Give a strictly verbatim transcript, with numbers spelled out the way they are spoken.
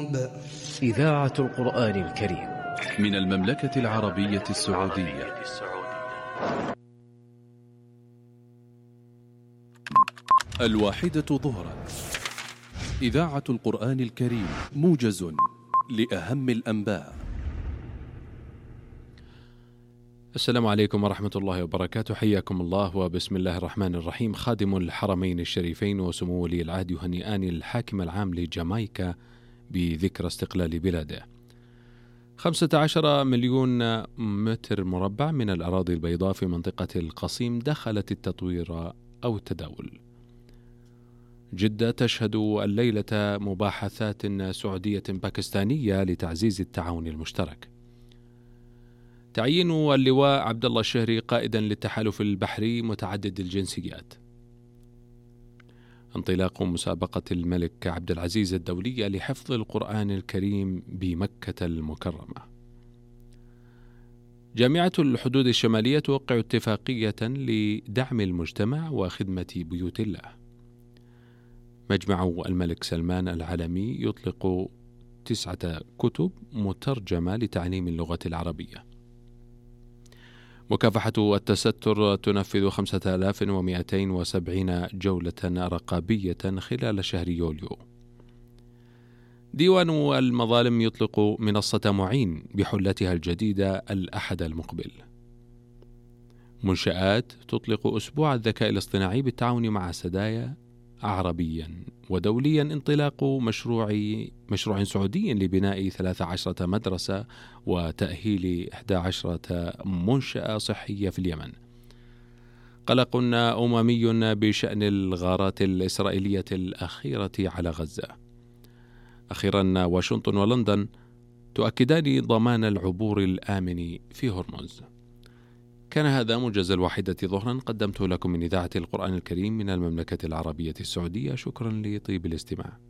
إذاعة القرآن الكريم من المملكة العربية السعودية. الواحدة ظهرا، إذاعة القرآن الكريم، موجز لأهم الأنباء. السلام عليكم ورحمة الله وبركاته، حياكم الله وبسم الله الرحمن الرحيم. خادم الحرمين الشريفين وسمو ولي العهد يهنئان الحاكم العام لجامايكا بذكرى استقلال بلاده. خمسة عشر مليون متر مربع من الأراضي البيضاء في منطقة القصيم دخلت التطوير أو التداول. جدة تشهد الليلة مباحثات سعودية باكستانية لتعزيز التعاون المشترك. تعيين اللواء عبد الله الشهري قائدا للتحالف البحري متعدد الجنسيات. انطلاق مسابقة الملك عبد العزيز الدولية لحفظ القرآن الكريم بمكة المكرمة. جامعة الحدود الشمالية توقع اتفاقية لدعم المجتمع وخدمة بيوت الله. مجمع الملك سلمان العالمي يطلق تسعة كتب مترجمة لتعليم اللغة العربية. مكافحة التستر تنفذ خمسة آلاف ومئتين وسبعين جولة رقابية خلال شهر يوليو. ديوان المظالم يطلق منصة معين بحلتها الجديدة الأحد المقبل. منشآت تطلق أسبوع الذكاء الاصطناعي بالتعاون مع سدايا عربيا ودوليا. انطلاق مشروع مشروع سعودي لبناء ثلاث عشرة مدرسة وتأهيل إحدى عشرة منشأة صحية في اليمن. قلق أممي بشأن الغارات الإسرائيلية الأخيرة على غزة. أخيرا واشنطن ولندن تؤكدان ضمان العبور الآمن في هرمز. كان هذا موجز الواحدة ظهرا قدمته لكم من إذاعة القرآن الكريم من المملكة العربية السعودية. شكرا لطيب الاستماع.